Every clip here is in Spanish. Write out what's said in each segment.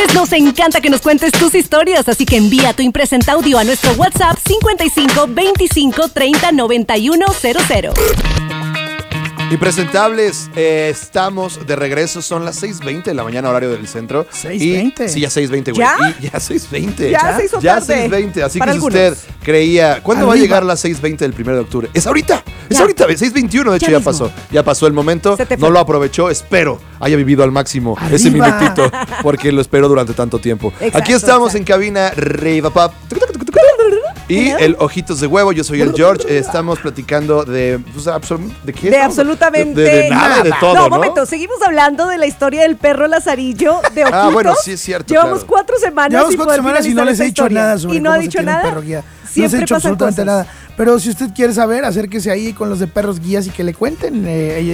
Pues nos encanta que nos cuentes tus historias, así que envía tu impresenta audio a nuestro WhatsApp 55 25 30 91 00. Impresentables, estamos de regreso, son las 6:20 de la mañana, horario del centro. 6:20. Sí, ya 6:20, güey. ¿Ya? Ya 6:20. Ya se hizo Ya tarde. 6:20, así Para que si algunos. usted creía, ¿cuándo va a Arriba. llegar las 6:20 del 1 de octubre? Es ahorita, es Ya. ahorita, 6:21 de hecho Ya ya mismo. pasó. Ya pasó el momento, Se te no fue. lo aprovechó, espero haya vivido al máximo ese Arriba. minutito, porque lo espero durante tanto tiempo. Exacto, Aquí estamos exacto. en cabina Riva Pop. Y el Ojitos de Huevo, yo soy el George, estamos platicando de... Pues, ¿de qué? De absolutamente de nada, de todo, ¿no? momento, seguimos hablando de la historia del perro Lazarillo de Ojitos. Ah, bueno, sí es cierto, Llevamos claro. 4 semanas Llevamos sin 4 poder semanas y no finalizar les esta he dicho historia. nada sobre ¿Y no cómo ha se dicho tiene un nada? perro guía. No les Siempre he dicho pasan absolutamente cosas. nada. Pero si usted quiere saber, acérquese ahí con los de perros guías y que le cuenten.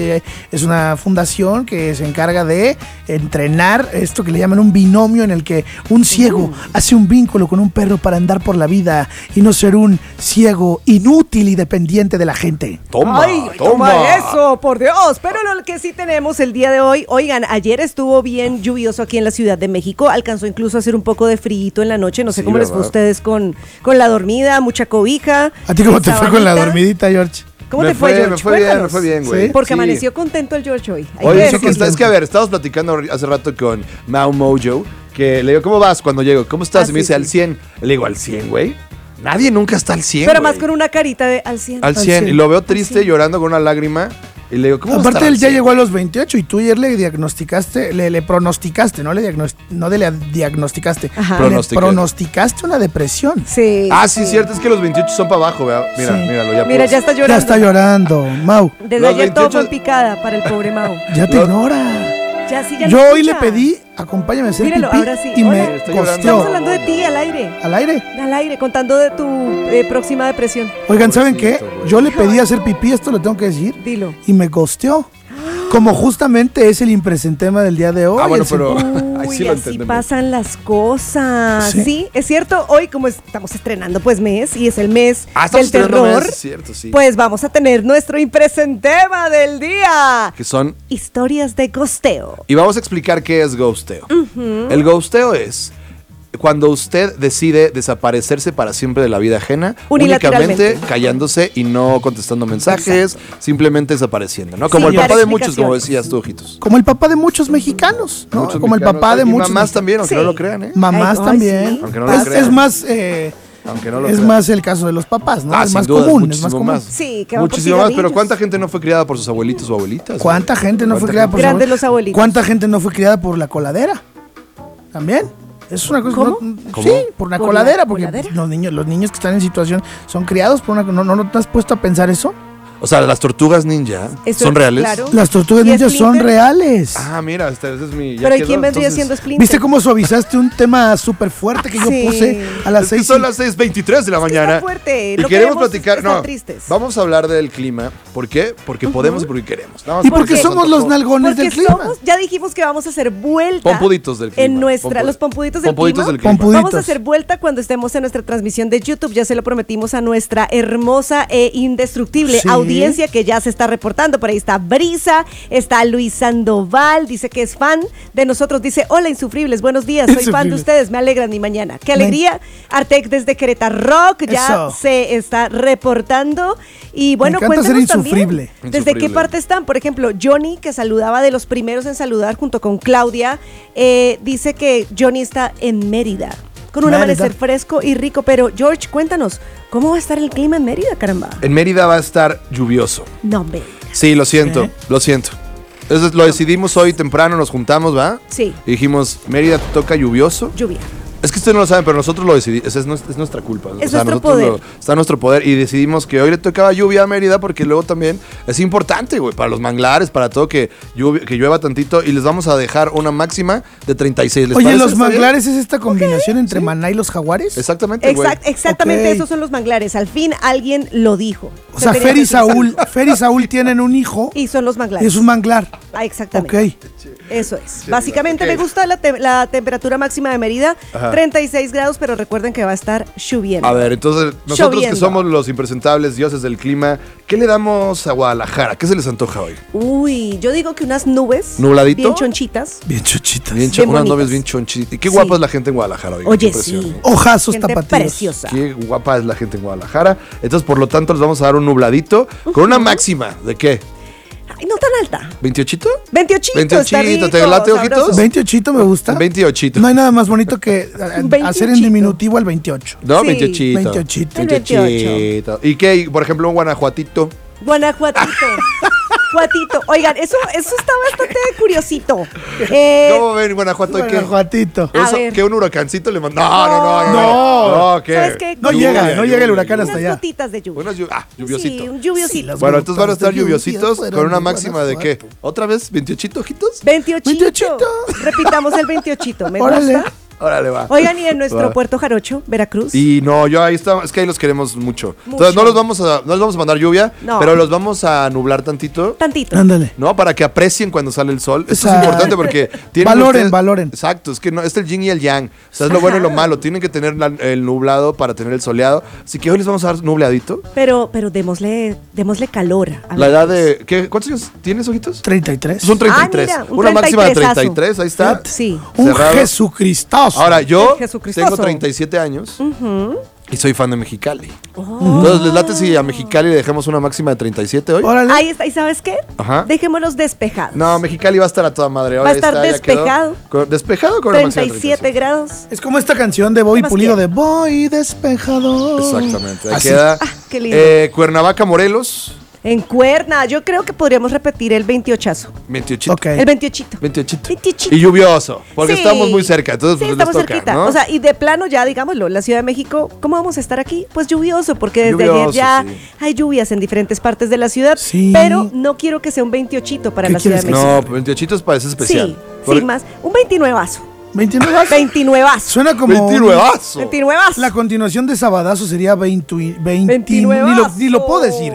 Es una fundación que se encarga de entrenar esto que le llaman un binomio, en el que un ciego hace un vínculo con un perro para andar por la vida y no ser un ciego inútil y dependiente de la gente. Toma, Ay, toma eso, por Dios. Pero lo que sí tenemos el día de hoy, oigan, ayer estuvo bien lluvioso aquí en la Ciudad de México, alcanzó incluso a hacer un poco de frío en la noche, no sé Sí, cómo les fue a ¿verdad? ustedes con la dormida, mucha cobija. ¿A ti cómo te fue con la sabanita. dormidita, George? ¿Cómo te fue, George? Me fue bien, me Cuéntanos. fue bien, güey. Sí. Porque Sí. amaneció contento el George hoy. Hay Oye, que es que, decirlo. es que, a ver, estábamos platicando hace rato con Mau Mojo, que le digo, ¿cómo vas cuando llego? ¿Cómo estás? Ah, y me sí, dice, sí. al 100. Le digo, ¿al 100, güey? Nadie nunca está al 100, Pero güey. más con una carita de al 100. Al 100. Y 100. lo veo triste, 100. llorando con una lágrima. Y le digo, ¿cómo Aparte, estar él al ya 100, llegó a güey? los 28 y tú ayer le diagnosticaste, le pronosticaste, no le diagnosticaste. Ajá. Le Pronostiqué. pronosticaste una depresión. Sí. Ah, sí, cierto, es que los 28 son para abajo, ¿verdad? Mira, Sí. míralo, ya Mira, puso. ya está llorando. Ya está llorando, Mau. Desde Los ayer todo 28 fue en picada para el pobre Mau. Ya te Los- ignora. Ya sí, ya Yo lo hoy le escucha. pedí, acompáñame a hacer Míralo, pipí ahora sí. y Hola. me Está llorando. Estamos costeó. hablando de ti al aire. ¿Al aire? Al aire, contando de tu próxima depresión. Oigan, ¿saben qué? Pobrecito, güey. Yo le pedí hacer pipí, esto lo tengo que decir, Dilo. y me costeó. Como justamente es el impresentema del día de hoy. Ah, bueno, el pero ahí Uy, sí lo así entendemos. pasan las cosas. Sí. Sí, es cierto. Hoy, como estamos estrenando pues mes, y es el mes Ah, estamos del estrenando terror, mes, es cierto, sí. pues vamos a tener nuestro impresentema del día. Que son... Historias de gosteo. Y vamos a explicar qué es ghosteo. El ghosteo es cuando usted decide desaparecerse para siempre de la vida ajena, Unilateralmente. únicamente callándose y no contestando mensajes, simplemente desapareciendo, ¿no? Como Sin el papá dar de muchos, como explicaciones. decías tú, Ojitos. Como el papá de muchos mexicanos, ¿no? Muchos Como el mexicanos. papá de Y muchos mamás mexicanos. también, aunque Sí. no lo crean, ¿eh? Mamás Ay, también. sí. Aunque no lo es, crean. es más, Aunque no lo es crean. más el caso de los papás, ¿no? Ah, es sin más duda, común, es muchísimo más común. más. Sí, que van por Muchísimo más, pero cigarrillos. ¿cuánta gente no fue criada por sus abuelitos o abuelitas? ¿Cuánta gente no fue criada por Grandes su- los abuelitos. ¿Cuánta gente no fue criada por la coladera? ¿También? Es una cosa. ¿Cómo? ¿Cómo? Sí, por una ¿Por coladera, la porque coladera? los niños que están en situación son criados por una. ¿No te has puesto a pensar eso? O sea, las tortugas ninja Eso, son reales. claro. Las tortugas ¿Y ninjas son Splinter? reales. Ah, mira, ese es mi. ya Pero ¿y quedó, quién vendría entonces- siendo Splinter? ¿Viste cómo suavizaste un tema súper fuerte que yo Sí. puse a las Es que 6? son las 6:23 de la Es que mañana. está fuerte, Y no queremos queremos platicar. estar No, tristes. vamos a hablar del clima. ¿Por qué? Porque podemos y porque queremos. Nada más Y porque porque nos somos los antojó. nalgones Porque del clima. somos, ya dijimos que vamos a hacer vuelta. Pompuditos del clima. En nuestra, los pompuditos del Pompuditos clima. del clima. Pompuditos. Vamos a hacer vuelta cuando estemos en nuestra transmisión de YouTube. Ya se lo prometimos a nuestra hermosa e indestructible Sí. audiencia que ya se está reportando. Por ahí está Brisa, está Luis Sandoval, dice que es fan de nosotros. Dice, hola insufribles, buenos días, soy fan de Insufribles. ustedes, me alegran mi mañana. Qué alegría. Artec desde Querétaro Rock ya Eso. se está reportando. Y bueno, encanta ser cuéntenos también, insufrible. ¿desde qué Insufrible. parte están? Por ejemplo, Johnny, que saludaba de los primeros en saludar junto con Claudia, dice que Johnny está en Mérida, con un Mérida. amanecer fresco y rico. Pero, George, cuéntanos, ¿cómo va a estar el clima en Mérida, caramba? En Mérida va a estar lluvioso. No, hombre. Sí, lo siento, Sí. lo siento. Eso lo decidimos hoy temprano, nos juntamos, ¿va? Sí, Y dijimos, Mérida toca lluvioso. lluvia. Es que ustedes no lo saben, pero nosotros lo decidimos. Es nuestra culpa. Es nuestro nosotros poder. está a nuestro poder. Y decidimos que hoy le tocaba lluvia a Mérida porque luego también es importante, güey, para los manglares, para todo que llueva tantito. Y les vamos a dejar una máxima de 36. ¿Les Oye, parece? los ¿Está bien? manglares es esta combinación entre maná y los jaguares. Exactamente, güey. Exactamente, Ok. esos son los manglares. Al fin alguien lo dijo. O sea, Se tenía Fer y que decir. Fer y Saúl tienen un hijo Y son los y manglares. es un manglar. Ah, exactamente. Ok. Eso es. Básicamente ok. me gusta la temperatura máxima de Mérida. Ajá. 36 grados, pero recuerden que va a estar lloviendo. A ver, entonces, nosotros que Lloviendo. somos los impresentables dioses del clima, ¿qué le damos a Guadalajara? ¿Qué se les antoja hoy? Uy, yo digo que unas nubes. ¿Nubladito? Bien chonchitas. Bien chuchitas. Bien Bien unas bonitas. novias bien chonchitas. Y qué Sí. guapa es la gente en Guadalajara. Oiga, Oye, qué impresión. sí. Ojazos Gente tapatíos. preciosa. Qué guapa es la gente en Guadalajara. Entonces, por lo tanto, les vamos a dar un nubladito con una máxima. ¿De qué? Ay, no tan alta. ¿28? 28. 28, ¿te late, ojitos? 28 me gusta. 28. No hay nada más bonito que hacer en 28. diminutivo al 28. No, Sí. 28. 28. El 28. ¿Y qué? Por ejemplo, un guanajuatito. Guanajuatito. Guatito. Oigan, eso está bastante curiosito. ¿Cómo ven Guanajuato? ¿Y qué? Guanajuatito. A Eso, ver. que un huracancito le mandó. No. No, ¿qué? ¿Sabes qué? No llega el huracán Unas hasta allá. gotitas de lluvia. Unas lluviosito. Sí, un lluviosito. Sí, las Bueno, entonces van a estar gotas de lluvia lluviositos fueron con una de máxima de qué? Guanajuato. ¿Otra vez? ¿28 ojitos? 28. 28. Repitamos el 28. ¿Me Órale. gusta? Órale, va. Oigan, y en nuestro Va. Puerto Jarocho, Veracruz. Y no, yo ahí estamos, es que ahí los queremos mucho. Entonces Mucho. no les vamos a mandar lluvia, No. pero los vamos a nublar tantito. Tantito. Ándale. ¿No? Para que aprecien cuando sale el sol. Esto es Exacto. importante porque tienen Valoren. Exacto, es que no, es el yin y el yang. O sea, es lo bueno y lo malo. Tienen que tener el nublado para tener el soleado. Así que hoy les vamos a dar nubladito. Pero démosle calor. a La edad Veracruz. de. ¿Cuántos años tienes, ojitos? 33. Son 33. Ah, mira, un Una máxima de 33-azo. 33, ahí está. Sí. Un Cerrado. Jesucristazo. Ahora, yo El Jesucristoso. tengo 37 años y soy fan de Mexicali. Entonces, ¿les late si a Mexicali le dejamos una máxima de 37 hoy? Órale. Ahí está. ¿Y sabes qué? Ajá. Dejémoslos despejados. No, Mexicali va a estar a toda madre. Va a Ahí estar está, ya quedó. despejado. ¿Despejado con una máxima de 37 grados. Es como esta canción de Bobby ¿Qué más Pulido quiere? de Voy despejado. Exactamente. Ahí Así. queda. Qué lindo. Cuernavaca, Morelos, En Cuerna. Yo creo que podríamos repetir el 28. 28. Ok. El 28. 28. 28. Y lluvioso, porque Sí. estamos muy cerca. Entonces, Sí, pues, estamos les toca, cerquita. ¿no? O sea, y de plano ya, digámoslo, la Ciudad de México, ¿cómo vamos a estar aquí? Pues lluvioso, porque desde Lluvioso, ayer ya sí. hay lluvias en diferentes partes de la ciudad. Sí. Pero no quiero que sea un 28 para ¿Qué la Ciudad de quieres que México. No, 28 es para ese especial. Sí, Por- sin más. Un 29azo. 29. 29azo. Suena como 29azo. 29azo. La continuación de Sabadazo sería 29. 29azo. Ni lo puedo decir.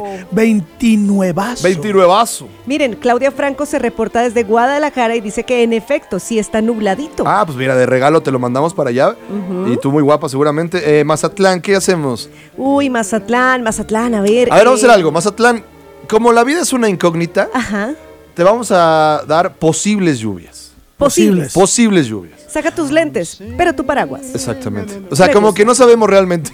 29azo. 29azo. Miren, Claudia Franco se reporta desde Guadalajara y dice que en efecto sí está nubladito. Ah, pues mira, de regalo te lo mandamos para allá. Y tú muy guapa seguramente. Mazatlán, ¿qué hacemos? Uy, Mazatlán, a ver. A ver, vamos a hacer algo. Mazatlán, como la vida es una incógnita, Ajá. te vamos a dar posibles lluvias. Posibles. Posibles lluvias. Saca tus lentes, pero tu paraguas. Exactamente. O sea, Me como gusta. que no sabemos realmente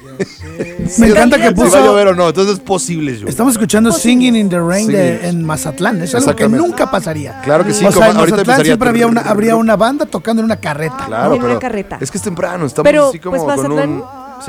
Me encanta que realidad si va a puso. llover o no. Entonces, posibles lluvias. Estamos escuchando Singing in the Rain Sí. En Mazatlán. Es algo que Exactamente. nunca pasaría. Claro que sí, O como sea, en ahorita Mazatlán empezaría siempre a- habría una banda tocando en una carreta. Claro, En una pero carreta. es que es temprano. Estamos Pero, así como pues, con Mazatlán-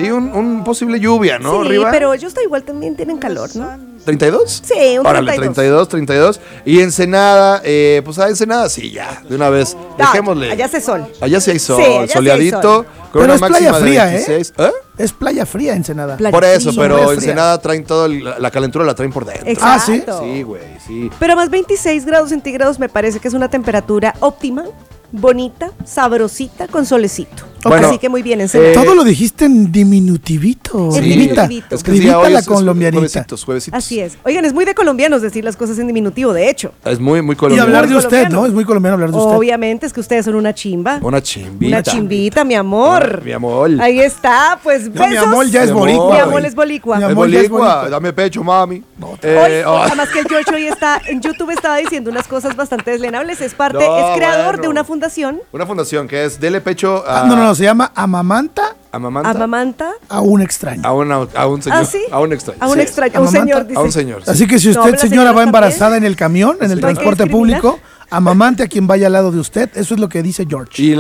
un posible lluvia, ¿no? Sí, Arriba. pero ellos igual también tienen calor, ¿no? ¿32? Sí, un Órale, 32. 32. Y Ensenada, pues a Ensenada sí, ya, de una vez. Dejémosle. Allá hace sol. Allá sí hay sol, Sí, allá sí hay soleadito, sol. con Pero una es playa máxima de fría, 26. Es playa fría Ensenada. Playa- Por eso, Sí, pero sombría Ensenada traen todo, la calentura la traen por dentro. Ah, ¿sí? Exacto. Sí, güey, sí. Pero más 26 grados centígrados me parece que es una temperatura óptima, bonita, sabrosita, con solecito. Bueno, Así que muy bien, Ensenada. Todo lo dijiste en diminutivito. En Rivita. diminutivito. Es que sí, Rivita hoy la es colombianita. juevesitos. Así es. Oigan, es muy de colombianos decir las cosas en diminutivo, de hecho. Es muy, muy Y colombiano. hablar de usted, colombiano. ¿no? Es muy colombiano hablar de usted. Obviamente, es que ustedes son una chimba. Una chimbita. Una chimbita, mi amor. Mi amor. Ahí está, pues besos. No, mi amor ya es Mi amor. boricua. Mi güey. amor es bolicua. Mi Es amor, ya es boricua, boricua. dame pecho, mami. Hoy, Oh. además que el George hoy está en YouTube, estaba diciendo unas cosas bastante deslenables. Es parte, No, es creador bueno. de una fundación, Una fundación que es Dele Pecho a... No, se llama Amamanta Amamanta. amamanta. a un extraño. A un señor. ¿Ah, sí? A un extraño. A un Sí. extraño, a un Amamanta. señor, dice. A un señor. sí. Así que si No, usted, la señora, señora va también. embarazada en el camión, en el ¿No hay que transporte discriminar? público, amamante a quien vaya al lado de usted. Eso es lo que dice George. Y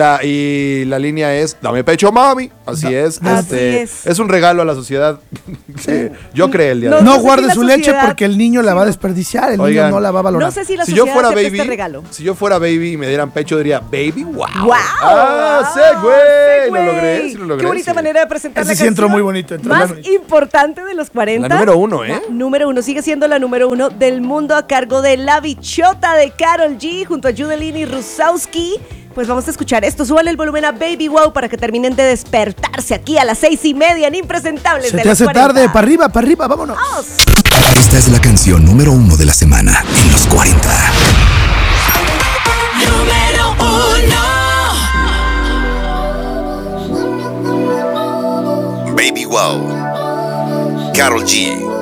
la línea es dame pecho, mami. Así es. Así es. un regalo a la sociedad. Sí, yo creo el día de No, hoy. No sé si guarde la su leche sociedad- porque el niño la va a desperdiciar, el Oigan, niño no la va a valorar. No sé si la Si sociedad yo fuera acepta baby, este regalo. si yo fuera baby y me dieran pecho diría baby, wow. ¡Wow! Ah, sí, güey. Segway. Lo logré, sí lo logré. Qué bonita sí. manera de presentar Ese la sí entró canción muy bonito, entró más muy bonito. importante de los 40. La número 1, ¿eh? La número 1, sigue siendo la número 1 del mundo a cargo de La Bichota de Karol G junto a Judelin y Rusowski. Pues vamos a escuchar esto. Súbale el volumen a Baby Wow para que terminen de despertarse aquí a las 6:30 en Impresentables Se de te los hace 40. tarde, para arriba, vámonos. ¡Vamos! Esta es la canción número 1 de la semana en los 40. Número 1. Baby Wow. Karol G.